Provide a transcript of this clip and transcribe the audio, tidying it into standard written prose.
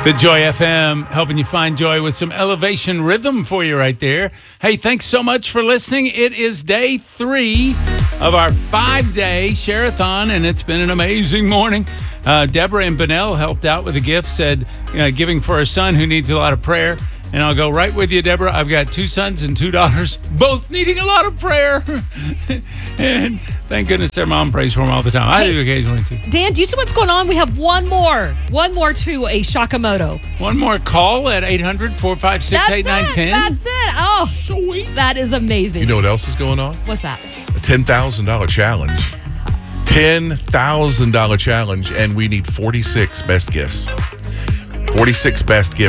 The Joy FM, helping you find joy with some elevation rhythm for you right there. Hey, thanks so much for listening. It is day 3 of our 5-day share-a-thon, and it's been an amazing morning. Deborah and Benell helped out with a gift, said giving for a son who needs a lot of prayer. And I'll go right with you, Deborah. I've got 2 sons and 2 daughters, both needing a lot of prayer. And thank goodness their mom prays for them all the time. I do occasionally, too. Dan, do you see what's going on? We have one more to a Shakamoto. One more call at 800-456-8910. That's it. Oh, sweet. That is amazing. You know what else is going on? What's that? A $10,000 challenge. $10,000 challenge, and we need 46 best gifts. 46 best gifts.